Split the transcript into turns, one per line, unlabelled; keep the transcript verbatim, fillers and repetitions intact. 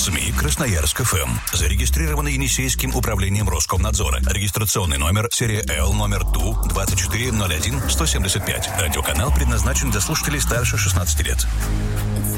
СМИ Красноярск эф эм. Зарегистрированы Енисейским управлением Роскомнадзора. Регистрационный номер серия Л номер Ту двадцать четыре ноль один сто семьдесят пять. Радиоканал предназначен для слушателей старше шестнадцати лет.